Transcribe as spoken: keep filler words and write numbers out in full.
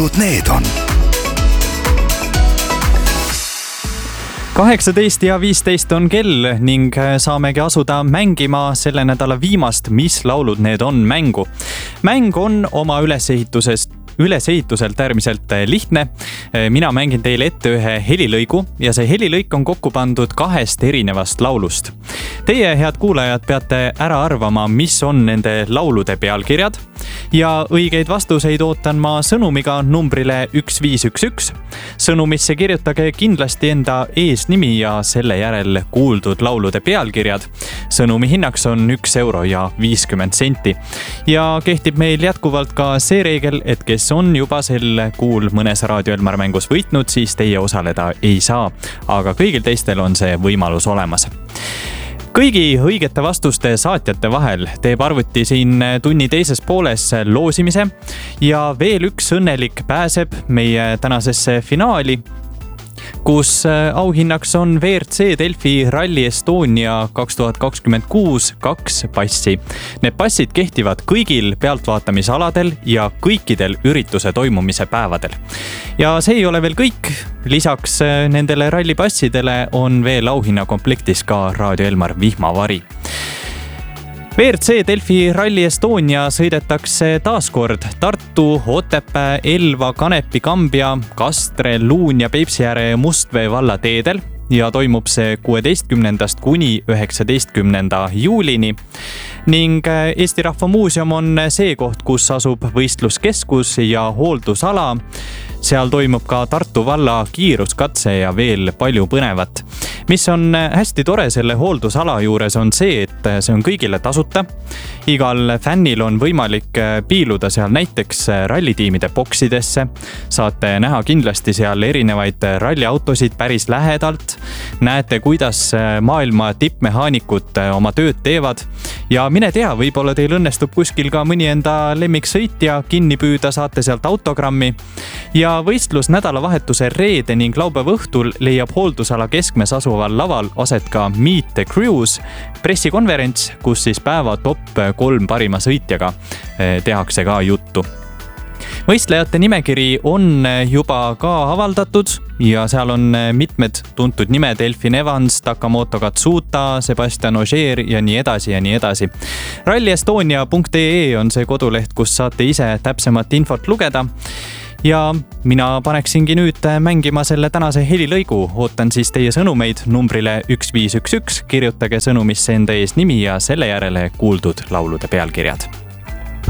Need on kaheksateist ja viisteist on kell ning saamegi asuda mängima selle nädala viimast Mis laulud need on mängu. Mäng on oma ülesehitusest ülesehituselt äärmiselt lihtne. Mina mängin teile ette ühe helilõigu ja see helilõik on kokku pandud kahest erinevast laulust. Teie, head kuulajad, peate ära arvama, mis on nende laulude pealkirjad ja õigeid vastuseid ootan ma sõnumiga numbrile üks viis üks üks. Sõnumisse kirjutage kindlasti enda eesnimi ja selle järel kuuldud laulude pealkirjad. Sõnumi hinnaks on üks euro ja viiskümmend senti. Ja kehtib meil jätkuvalt ka see reegel, et kes on juba sel kuul mõnes Raadio Elmar mängus võitnud, siis teie osaleda ei saa. Aga kõigil teistel on see võimalus olemas. Kõigi õigete vastuste saatjate vahel teeb arvuti siin tunni teises pooles loosimise ja veel üks õnnelik pääseb meie tänasesse finaali, kus auhinnaks on V R C Delfi Rally Estonia kaks tuhat kakskümmend kuus kaks passi. Need passid kehtivad kõigil pealtvaatamisaladel ja kõikidel ürituse toimumise päevadel. Ja see ei ole veel kõik. Lisaks nendele rallipassidele on veel auhinnakomplektis ka Raadio Elmar vihmavari. V R C Delfi Rally Estonia sõidetakse taaskord Tartu, Otepää, Elva, Kanepi, Kambja, Kastre, Luun ja Peipsiääre ja Mustvee valla teedel ja toimub see kuueteistkümnendast kuni üheksateistkümnenda juulini. Ning Eesti Rahva Muuseum on see koht, kus asub võistluskeskus ja hooldusala. Seal toimub ka Tartu valla kiiruskatse ja veel palju põnevat. Mis on hästi tore selle hooldusala juures on see, et see on kõigile tasuta. Igal fännil on võimalik piiluda seal näiteks rallitiimide boksidesse. Saate näha kindlasti seal erinevaid ralliautosid päris lähedalt. Näete, kuidas maailma tippmehaanikud oma tööd teevad. Ja mine tea, võib-olla teil õnnestub kuskil ka mõni enda lemmiksõitja kinni püüda, saate sealt autogrammi. Ja võistlus nädalavahetuse reede ning laupäeva õhtul leiab hooldusala keskmes asuval laval aset ka Meet the Crews pressikonverents, kus siis päeva top kolm parima sõitjaga tehakse ka juttu. Võistlejate nimekiri on juba ka avaldatud ja seal on mitmed tuntud nimed: Elfin Evans, Takamoto Katsuta, Sebastian Ogier ja nii edasi ja nii edasi. rally estonia punkt ee on see koduleht, kus saate ise täpsemat infot lugeda. Ja mina paneksingi nüüd mängima selle tänase helilõigu. Ootan siis teie sõnumeid numbrile üks viis üks üks. Kirjutage sõnumisse enda ees nimi ja selle järele kuuldud laulude pealkirjad.